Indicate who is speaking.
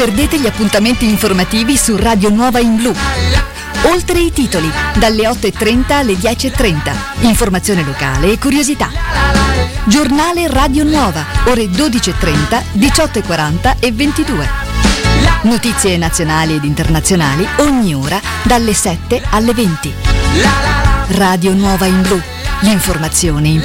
Speaker 1: perdete gli appuntamenti informativi su Radio Nuova in Blu. Oltre i titoli, dalle 8:30 alle 10:30. Informazione locale e curiosità. Giornale Radio Nuova, ore 12:30, 18:40 e 22. Notizie nazionali ed internazionali ogni ora dalle 7 alle 20. Radio Nuova in Blu, l'informazione in